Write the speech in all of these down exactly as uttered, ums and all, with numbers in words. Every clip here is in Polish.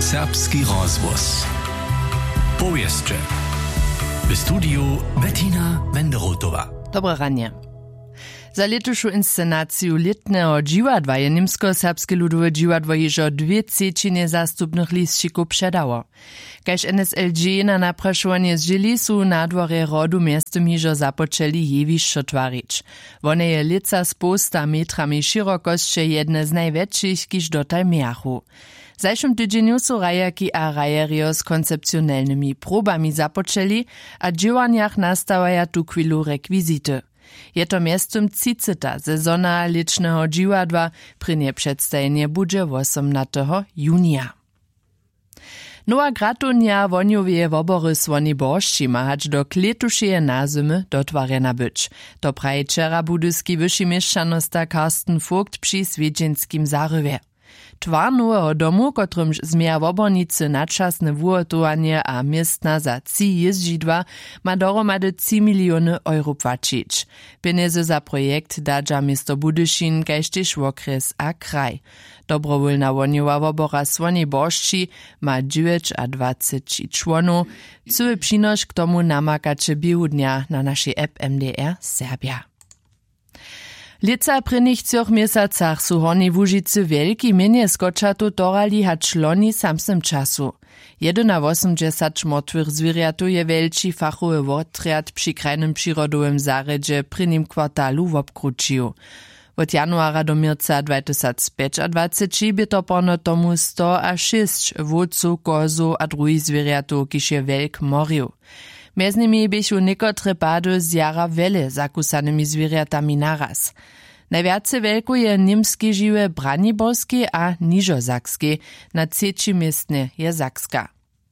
Serbski rozhłos. Powieszcze. W studiu Bettina Wenderotowa. Dobre ranie. Za letušu inscenaciju letného džiwadła je Nimsko-Serbske ludowe džiwadło ježo dwie trzeciny zastupnych listčików předało. Kaž N S L J na naprašovanie z Žilisu na dworze rodu miestom ježo započeli jewišćo tvarić. One je lica z posta metrami širokosće jedne z najväčších, kiž dotaj miachu. W zajszym tydzieniu są rajaki a rajerio z koncepcjonalnymi probami započeli, a džiwanjach nastawaja tu chwilu rekwizity. Je to miestom trzydziesta sezona licznego džiwadła, prynie przedstawienie budże osiemnastego junia. Nowa gratunia woniowie wobory Słoni Boršči ma hać do kletušeje nazymy dotwarjena być. To praje wczera budyski wyższy mieszczanosta Karsten Vogt przy swiedzienskim zarywie. Twar nowego domu, kotrymž zmija wobornicy nadčasne wuhotowanie a miestna za trzy jezdźidła, ma dohromady trzy miliony euro płacić. Pieniądze za projekt dadża miasto Budyšin, kaž tež okres a kraj. Dobrowolna woniowa wobora Słoni Boršči ma dziewięć a dwadzieścia członów. Cały przynosz k tomu namakacze biłudnia na naszej app M D R Serbia. Lica prynych trzech miesacach su Hornej Łužicy wielki mienie skočatu torali hać loni samsnym czasu. osiemdziesiąt mrtwych zwierjatu je wielki fachowy wortriad przy krajnym przyrodowym zaredzie prynym kwartalu w obkručiu. Od januara do mirca dwa tysiące dwudziestego by to porno tomu sto a sześć wódcu, kozu a druhých zwierjatu, kiž je wielk morił. Mez nimi bychu niekotre pady z jara wele zakusanymi zwierjatami naraz. Najwiace wielku je nimskie žiwe Braniborskie a Nižosakskie, na trzecim miestne je Sakska.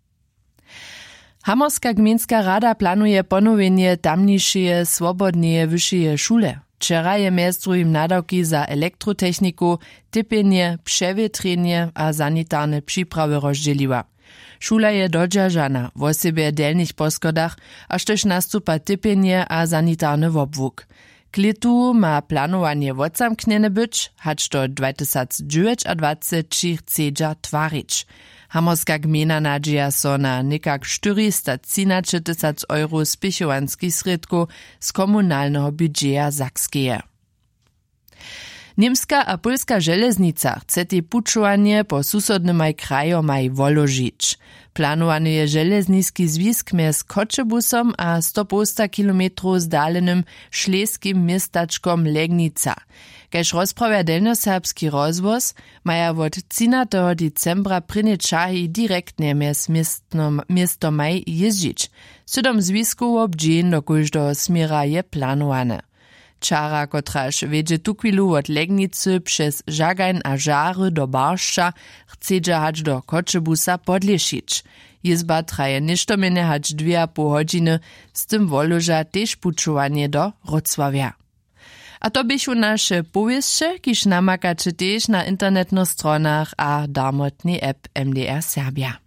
Hamorska gminska rada planuje ponowienie tamniejszej swobodnej wyższej szule. Wczera je mez druhým nadawki za elektrotechniku, typienie, przewietrenie a sanitarne przyprawy rozdzieliła. Šula je dodžažana v osebje delnych poskodach, až tož nastupa typienie a sanitarny wobwuk. K letu ma planowanie wodzamknjene być, hać do dwa tysiące dziewiętnaście chcedža tvarić. Hamorska gmina nadzieja so na nekak czterysta trzynaście tysięcy euro spichowanskich sredków z komunalnego budżetu Sakskeje. Niemska a polska železnica chce te pučovanie po susodnymaj krajomaj woložić. Planowany je železnický zwisk mez Kočebusom a sto kilometrów zdalenym šleskim miestačkom Legnica. Kaž rozprawia delnoserbski rozvoz, maja od třicátého decembra pryne čahy direktnie mez miestomaj jeździć. Siedem zwisków obdźeń do kóždeho smiera je planowane. Čara, kotraž vedže tukvilu od Legnicy przez Žagajn a Žary do Baršča, chcedže hać do Kočebusa podlešić. Jizba traje ništomene hać dwie a pół godziny, z tym woloža tež pučovanie do Wrocławia. A to bychu naše powieszcze, kiž namakače tež na internetnych stronach a darmotnej app M D R Serbia.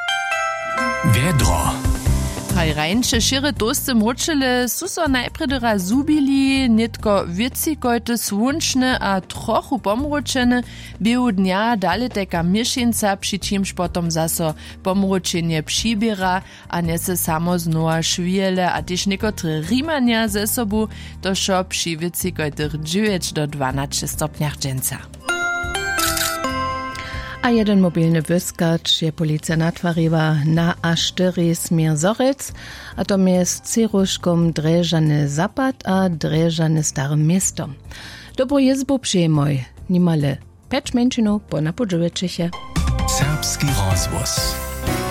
Wiedro. Haj rańsze šire tosty mručele su so najpredera zubili, nitko vicikojte słončne a trochu pomručene, biu dnia dale teka miešinca, przy čimž potom zaso pomručenie přibiera a nese samo znova švijele a tež nekotre rimania ze sobu, to šo przy vicikojtych dziewięć do dwanaście stopniach dżęca. A jeden mobilny wyskacz je policja natwariła na A cztery smier Zorec, a to jest Ceruszkom Dreżany Zapad a Dreżany Starym Miasto. Dobro jezbo przyjmoj, nimale peć menšinu po napodżyweczych. Serbski rozhłos.